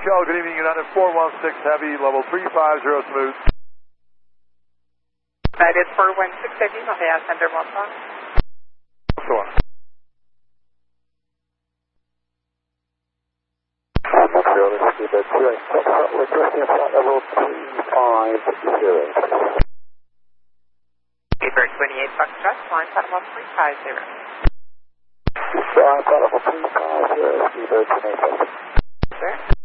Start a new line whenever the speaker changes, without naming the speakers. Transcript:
Shell, good evening, United 416 Heavy, level 350 smooth.
United 416 Heavy, may I send her one phone?
Sure.
Requesting flight level 350.
Beaver 28 Foxtrot, flying flight level 350.
Flying flight level 350, Beaver 28 Foxtrot.
Sir?